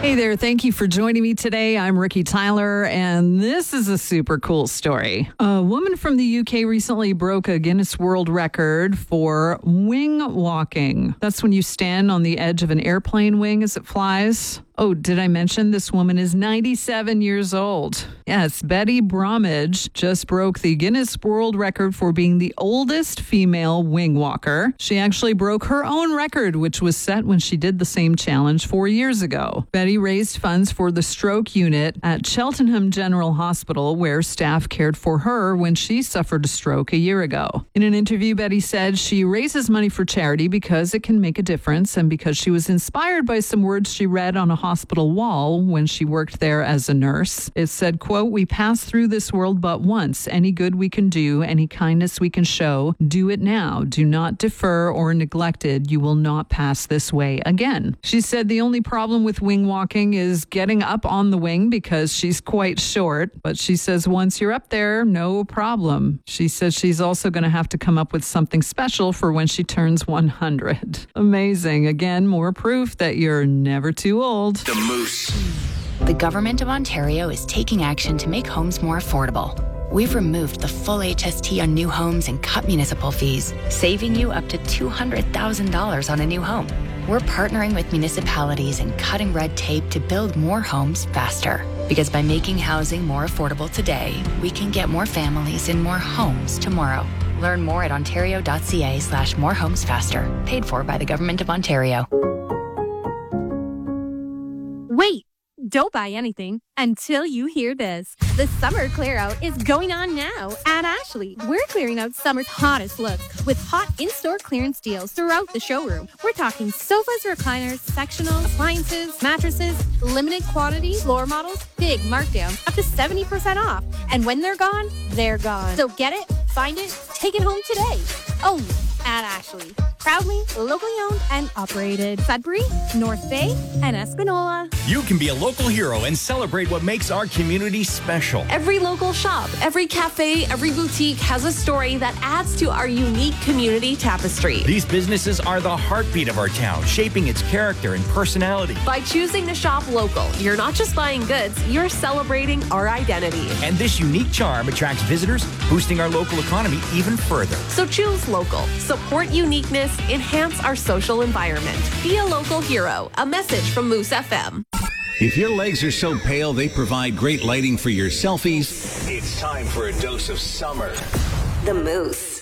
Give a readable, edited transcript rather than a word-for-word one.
Hey there. Thank you for joining me today. I'm Ricky Tyler, and this is a super cool story. A woman from the UK recently broke a Guinness World Record for wing walking. That's when you stand on the edge of an airplane wing as it flies. Oh, did I mention this woman is 97 years old? Yes, Betty Bromage just broke the Guinness World Record for being the oldest female wing walker. She actually broke her own record, which was set when she did the same challenge 4 years ago. Betty raised funds for the stroke unit at Cheltenham General Hospital, where staff cared for her when she suffered a stroke a year ago. In an interview, Betty said she raises money for charity because it can make a difference and because she was inspired by some words she read on a hospital wall when she worked there as a nurse. It said, quote, "We pass through this world but once. Any good we can do, any kindness we can show, do it now. Do not defer or neglect it. You will not pass this way again." She said the only problem with wing walking is getting up on the wing because she's quite short. But she says once you're up there, no problem. She says she's also going to have to come up with something special for when she turns 100. Amazing. Again, more proof that you're never too old. The Moose. The Government of Ontario is taking action to make homes more affordable. We've removed the full HST on new homes and cut municipal fees, saving you up to $200,000 on a new home. We're partnering with municipalities and cutting red tape to build more homes faster. Because by making housing more affordable today, we can get more families in more homes tomorrow. Learn more at ontario.ca/morehomesfaster. Paid for by the Government of Ontario. Wait, don't buy anything until you hear this. The summer clear out is going on now at Ashley. We're clearing out summer's hottest looks with hot in-store clearance deals throughout the showroom. We're talking sofas, recliners, sectionals, appliances, mattresses, limited quantity, floor models, big markdowns, up to 70% off. And when they're gone, they're gone. So get it, find it, take it home today. Only at Ashley. Proudly locally owned and operated. Sudbury, North Bay, and Espanola. You can be a local hero and celebrate what makes our community special. Every local shop, every cafe, every boutique has a story that adds to our unique community tapestry. These businesses are the heartbeat of our town, shaping its character and personality. By choosing to shop local, you're not just buying goods, you're celebrating our identity. And this unique charm attracts visitors, boosting our local economy even further. So choose local, support uniqueness, enhance our social environment. Be a local hero. A message from Moose FM. If your legs are so pale they provide great lighting for your selfies, it's time for a dose of summer. The Moose.